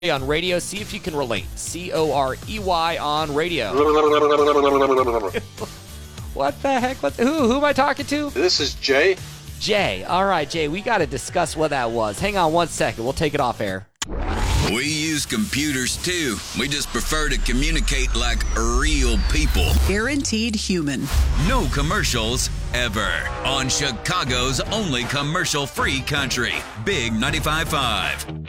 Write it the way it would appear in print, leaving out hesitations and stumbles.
on radio. See if you can relate. Corey on radio. What the heck? Who am I talking to? This is Jay. Jay. All right, Jay, we got to discuss what that was. Hang on 1 second. We'll take it off air. We use computers too. We just prefer to communicate like real people. Guaranteed human. No commercials ever. On Chicago's only commercial-free country. Big 95.5.